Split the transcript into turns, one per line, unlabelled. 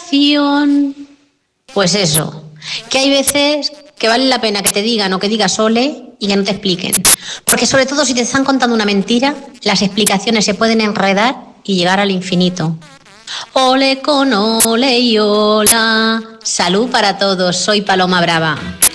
explicación. Pues eso, que hay veces que vale la pena que te digan o que digas ole y que no te expliquen. Porque sobre todo si te están contando una mentira, las explicaciones se pueden enredar y llegar al infinito. Ole con ole y hola. Salud para todos, soy Paloma Brava.